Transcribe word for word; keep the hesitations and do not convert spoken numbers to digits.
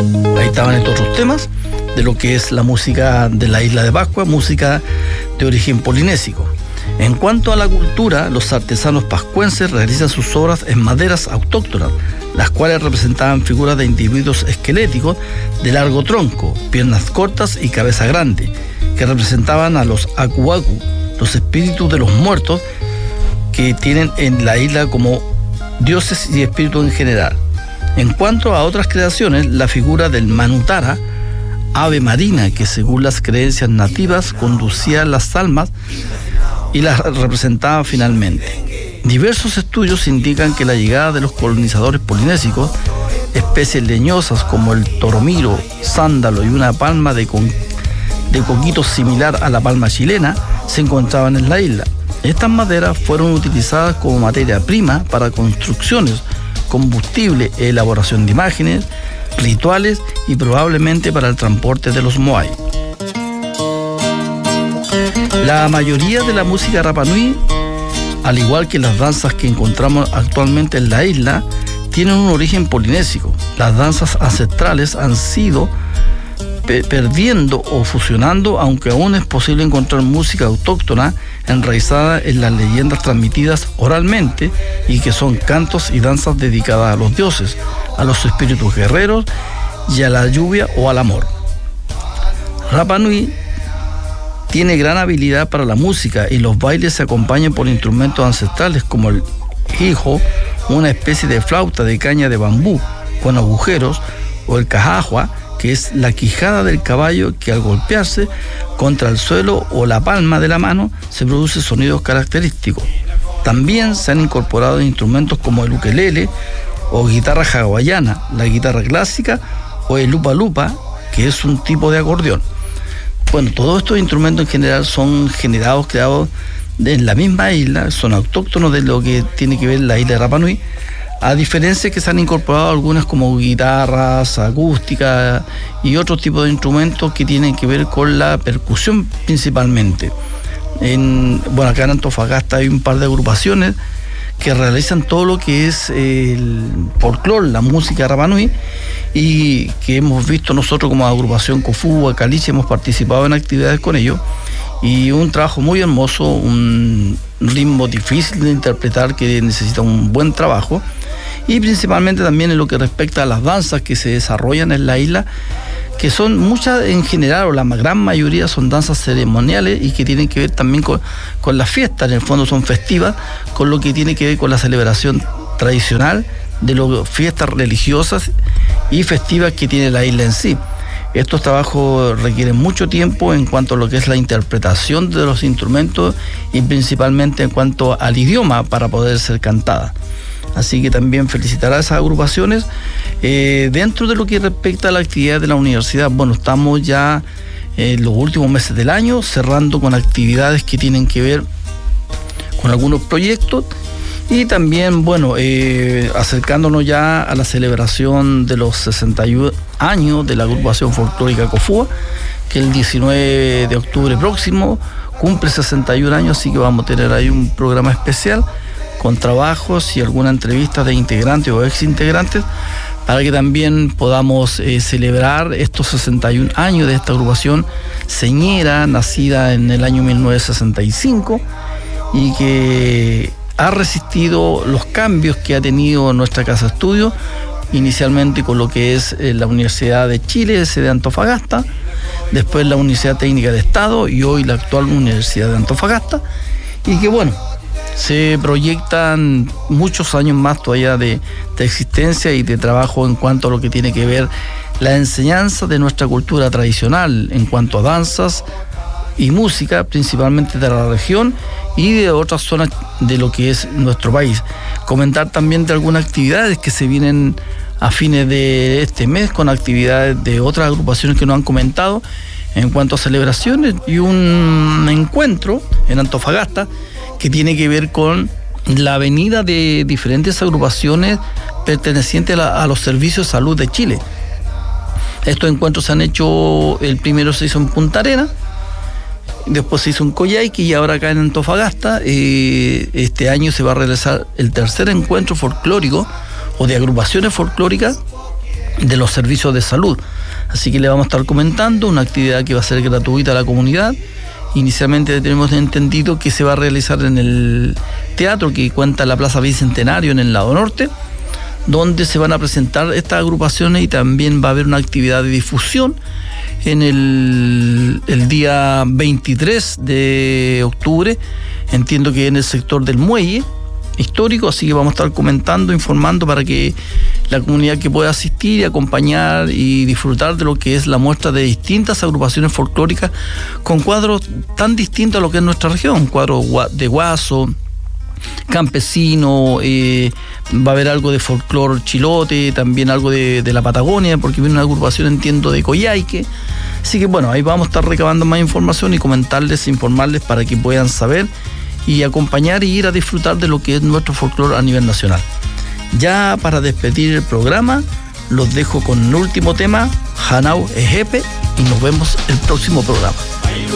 Ahí estaban estos otros temas de lo que es la música de la isla de Pascua, música de origen polinésico. En cuanto a la cultura, los artesanos pascuenses realizan sus obras en maderas autóctonas, las cuales representaban figuras de individuos esqueléticos de largo tronco, piernas cortas y cabeza grande, que representaban a los Aku Aku, los espíritus de los muertos que tienen en la isla como dioses y espíritus en general. En cuanto a otras creaciones, la figura del Manutara, ave marina que según las creencias nativas conducía las almas y las representaba finalmente. Diversos estudios indican que la llegada de los colonizadores polinésicos, especies leñosas como el toromiro, sándalo y una palma de, con, de coquito similar a la palma chilena, se encontraban en la isla. Estas maderas fueron utilizadas como materia prima para construcciones, combustible, elaboración de imágenes, rituales y probablemente para el transporte de los moai. La mayoría de la música Rapa Nui, al igual que las danzas que encontramos actualmente en la isla, tienen un origen polinésico. Las danzas ancestrales han sido pe- perdiendo o fusionando, aunque aún es posible encontrar música autóctona enraizada en las leyendas transmitidas oralmente y que son cantos y danzas dedicadas a los dioses, a los espíritus guerreros y a la lluvia o al amor. Rapa Nui tiene gran habilidad para la música y los bailes se acompañan por instrumentos ancestrales como el hijo, una especie de flauta de caña de bambú con agujeros, o el cajajua, que es la quijada del caballo que al golpearse contra el suelo o la palma de la mano se produce sonidos característicos. También se han incorporado instrumentos como el ukelele o guitarra hawaiana, la guitarra clásica o el lupa lupa, que es un tipo de acordeón. Bueno, todos estos instrumentos en general son generados, creados en la misma isla, son autóctonos de lo que tiene que ver la isla de Rapa Nui, a diferencia que se han incorporado algunas como guitarras acústicas y otros tipos de instrumentos que tienen que ver con la percusión principalmente. En, bueno, acá en Antofagasta hay un par de agrupaciones que realizan todo lo que es el folclore, la música Rapa Nui, y que hemos visto nosotros como agrupación Cofúa, Caliche, hemos participado en actividades con ellos, y un trabajo muy hermoso, un ritmo difícil de interpretar que necesita un buen trabajo, y principalmente también en lo que respecta a las danzas que se desarrollan en la isla, que son muchas en general, o la gran mayoría son danzas ceremoniales y que tienen que ver también con, con las fiestas, en el fondo son festivas, con lo que tiene que ver con la celebración tradicional de las fiestas religiosas y festivas que tiene la isla en sí. Estos trabajos requieren mucho tiempo en cuanto a lo que es la interpretación de los instrumentos y principalmente en cuanto al idioma para poder ser cantada. Así que también felicitar a esas agrupaciones. Eh, dentro de lo que respecta a la actividad de la universidad, bueno, estamos ya en los últimos meses del año cerrando con actividades que tienen que ver con algunos proyectos y también, bueno, eh, acercándonos ya a la celebración de los sesenta y uno años de la agrupación folclórica Cofúa, que el diecinueve de octubre próximo cumple sesenta y un años, así que vamos a tener ahí un programa especial con trabajos y alguna entrevista de integrantes o ex integrantes para que también podamos eh, celebrar estos sesenta y un años de esta agrupación señera, nacida en el año mil novecientos sesenta y cinco y que ha resistido los cambios que ha tenido nuestra casa de estudio, inicialmente con lo que es eh, la Universidad de Chile, sede de Antofagasta, después la Universidad Técnica de Estado y hoy la actual Universidad de Antofagasta, y que bueno, se proyectan muchos años más todavía de, de existencia y de trabajo en cuanto a lo que tiene que ver la enseñanza de nuestra cultura tradicional en cuanto a danzas y música, principalmente de la región y de otras zonas de lo que es nuestro país. Comentar también de algunas actividades que se vienen a fines de este mes con actividades de otras agrupaciones que nos han comentado en cuanto a celebraciones y un encuentro en Antofagasta que tiene que ver con la venida de diferentes agrupaciones pertenecientes a, la, a los servicios de salud de Chile. Estos encuentros se han hecho, el primero se hizo en Punta Arenas, después se hizo en Coyhaique y ahora acá en Antofagasta. Eh, este año se va a realizar el tercer encuentro folclórico o de agrupaciones folclóricas de los servicios de salud. Así que le vamos a estar comentando una actividad que va a ser gratuita a la comunidad. Inicialmente tenemos entendido que se va a realizar en el teatro que cuenta la Plaza Bicentenario en el lado norte, donde se van a presentar estas agrupaciones, y también va a haber una actividad de difusión en el, el día veintitrés de octubre, entiendo que en el sector del muelle histórico, así que vamos a estar comentando, informando para que la comunidad que pueda asistir y acompañar y disfrutar de lo que es la muestra de distintas agrupaciones folclóricas con cuadros tan distintos a lo que es nuestra región, cuadros de guaso, campesino, eh, va a haber algo de folclor chilote, también algo de, de la Patagonia, porque viene una agrupación, entiendo, de Coyhaique. Así que bueno, ahí vamos a estar recabando más información y comentarles, informarles para que puedan saber y acompañar y ir a disfrutar de lo que es nuestro folclor a nivel nacional. Ya para despedir el programa, los dejo con el último tema, Hanau Ejepe, y nos vemos el próximo programa.